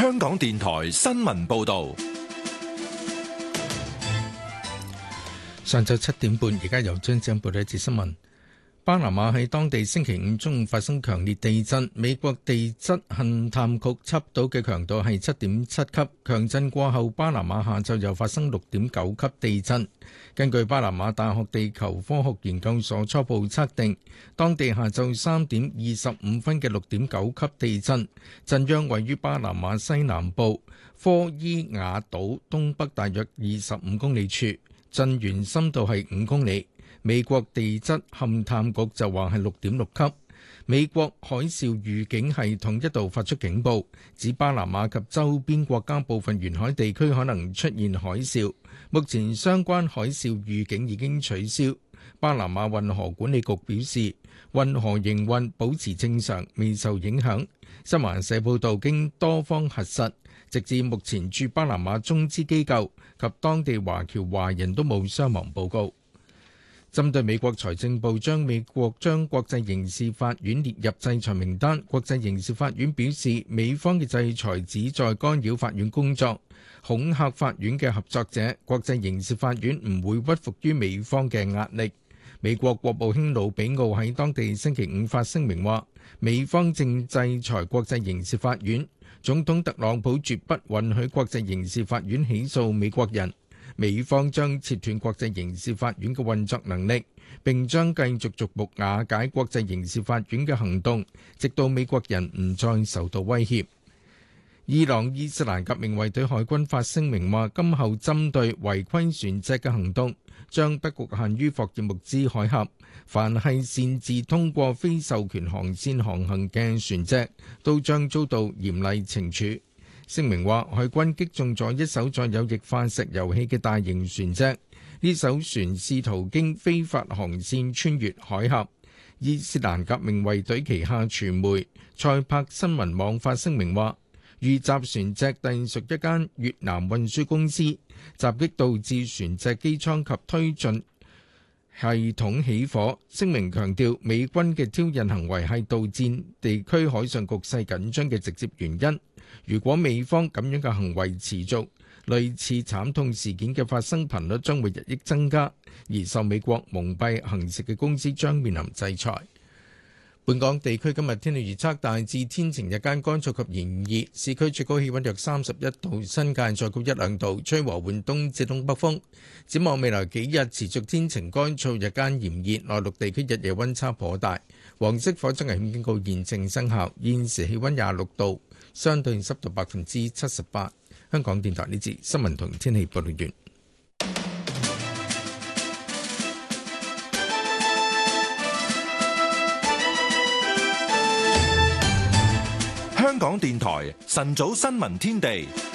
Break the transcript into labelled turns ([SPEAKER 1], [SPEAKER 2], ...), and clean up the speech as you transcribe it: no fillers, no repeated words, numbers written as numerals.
[SPEAKER 1] 香港電台新聞報道。
[SPEAKER 2] 上晝7點半，而家由張子欣報道一節新聞。巴拿馬喺當地星期五中午發生強烈地震，美國地質勘探局測到嘅強度係7.7級。強震過後，巴拿馬下晝又發生6.9級地震。根據巴拿馬大學地球科學研究所初步測定，當地下晝3點25分嘅6.9級地震，震央位於巴拿馬西南部科伊瓦島東北大約25公里處，震源深度係5公里。美國地質勘探局就話係6.6級。美國海嘯預警系統一度發出警報，指巴拿馬及周邊國家部分沿海地區可能出現海嘯。目前相關海嘯預警已經取消。巴拿馬運河管理局表示，運河營運保持正常，未受影響。新華社報道，經多方核實，直至目前駐巴拿馬中資機構及當地華僑華人都冇傷亡報告。針對美國財政部美國將國際刑事法院列入制裁名單，國際刑事法院表示，美方嘅制裁旨在干擾法院工作，恐嚇法院嘅合作者。國際刑事法院唔會屈服於美方嘅壓力。美國國務卿魯比奧喺當地星期五發聲明話，美方正制裁國際刑事法院，總統特朗普絕不允許國際刑事法院起訴美國人。美方將切斷國際刑事法院嘅運作能力，並將繼續逐步瓦解國際刑事法院嘅行動，直到美國人唔再受到威脅。伊朗伊斯蘭革命衛隊海軍發聲明話，今後針對違規船隻嘅行動將不局限於霍爾木茲海峽，凡係擅自通過非授權航線航行嘅船隻都將遭到嚴厲懲處。聲明話，海軍擊中咗一艘載有液化石油氣嘅大型船隻，呢艘船試圖經非法航線穿越海峽。伊斯蘭革命衛隊旗下傳媒塞柏新聞網發聲明話，遇襲船隻隸屬一間越南運輸公司，襲擊導致船隻機艙及推進系統起火。聲明強調，美軍嘅挑釁行為係導致地區海上局勢緊張嘅直接原因。如果美方咁樣嘅行為持續，類似慘痛事件嘅發生頻率將會日益增加，而受美國蒙蔽行事嘅公司將面臨制裁。本港地區今日天氣預測，大致天晴，日間乾燥及炎熱，市區最高氣溫約31度，新界再高1-2度，吹和緩東至東北風。展望未來幾日持續天晴乾燥，日間炎熱，內陸地區日夜溫差頗大。黃色火災危險警告現正生效，現時氣溫26度，相對濕度78%。香港電台呢節新聞同天氣報道完。
[SPEAKER 1] 香港電台晨早新聞天地，